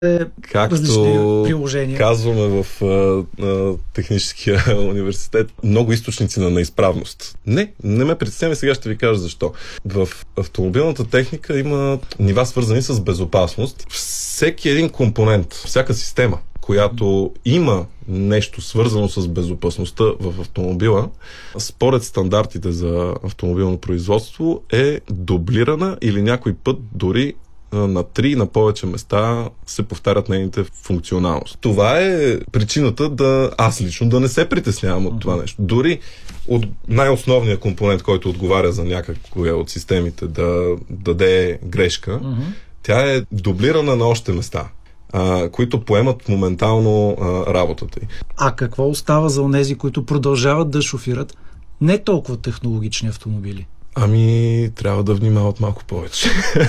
различни приложения. Казваме в Техническия университет, много източници на неизправност. Не ме притесняваме, сега ще ви кажа защо. В автомобилната техника има нива, свързани с безопасност. Всеки един компонент, всяка система, която има нещо свързано с безопасността в автомобила, според стандартите за автомобилно производство е дублирана или някой път дори на 3 на повече места се повтарят нейните функционалности. Това е причината аз лично да не се притеснявам от това нещо. Дори от най-основния компонент, който отговаря за някаква от системите да даде грешка, тя е дублирана на още места, които поемат моментално работата й. А какво остава за онези, които продължават да шофират не толкова технологични автомобили? Трябва да внимават малко повече.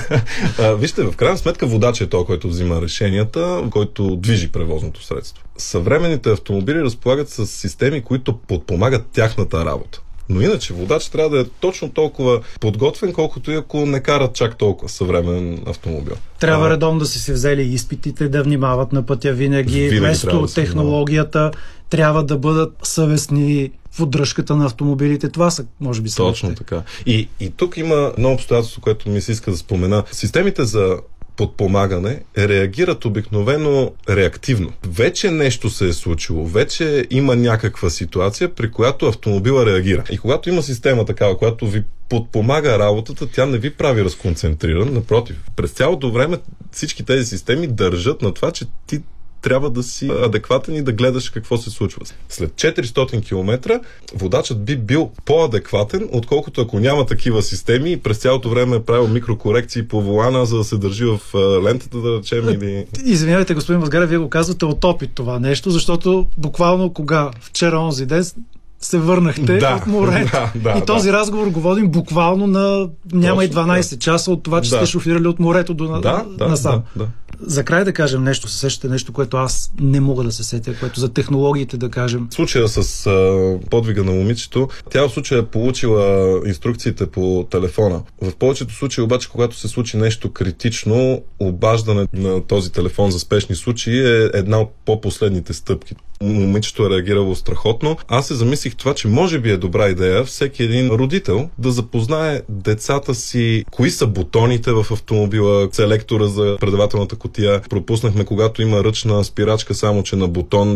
Вижте, в крайна сметка водач е той, който взима решенията, който движи превозното средство. Съвременните автомобили разполагат с системи, които подпомагат тяхната работа. Но иначе водач трябва да е точно толкова подготвен, колкото и ако не карат чак толкова съвременен автомобил. Трябва редовно да си се взели изпитите, да внимават на пътя винаги вместо технологията, трябва да бъдат съвестни в поддръжката на автомобилите. Това са, може би, точно така. И тук има едно обстоятелство, което ми се иска да спомена. Системите за подпомагане реагират обикновено реактивно. Вече нещо се е случило, вече има някаква ситуация, при която автомобила реагира. И когато има система такава, която ви подпомага работата, тя не ви прави разконцентриран, напротив. През цялото време всички тези системи държат на това, че ти трябва да си адекватен и да гледаш какво се случва. След 400 км водачът би бил по-адекватен, отколкото ако няма такива системи и през цялото време е правил микрокорекции по волана, за да се държи в лентата, да речем, или... Извинявайте, господин Мазгарев, вие го казвате от опит това нещо, защото буквално вчера онзи ден се върнахте от морето. И този разговор го водим буквално на няма и 12 часа от това, че сте шофирали от морето до насам. За край да кажем нещо, се сещате нещо, което аз не мога да се сетя, което за технологиите да кажем. Случая с подвига на момичето, тя в случая е получила инструкциите по телефона. В повечето случаи обаче, когато се случи нещо критично, обаждане на този телефон за спешни случаи е една от по-последните стъпки. Момичето е реагирало страхотно. Аз се замислих това, че може би е добра идея всеки един родител да запознае децата си кои са бутоните в автомобила, селектора за предавателната кутия. Пропуснахме, когато има ръчна спирачка, само че на бутон,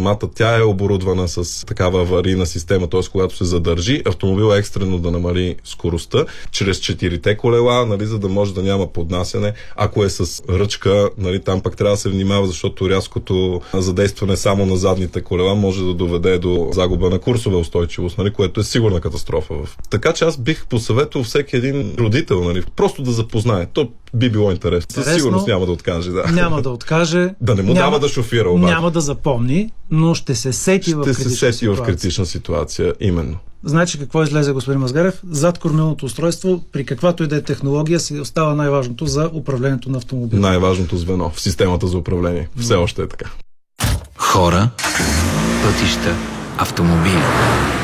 тя е оборудвана с такава аварийна система, т.е. когато се задържи, автомобила екстрено да намали скоростта чрез 4-те колела, за да може да няма поднасяне. Ако е с ръчка, там пък трябва да се внимава, защото рязкото задействане само на задните колела може да доведе до загуба на курсова устойчивост, което е сигурна катастрофа. Така че аз бих посъветвал всеки един родител, просто да запознае. То би било интересно. Със сигурност няма да откаже. Няма да откаже. Да не му дава да шофира обаче. Няма да запомни, но ще се сети в критична ситуация. Именно. Значи какво излезе, господин Мазгарев? Зад кормилното устройство, при каквато и да е технология, си остава най-важното за управлението на автомобила. Най-важното звено в системата за управление. Все още е така. Хора, пътища, автомобили.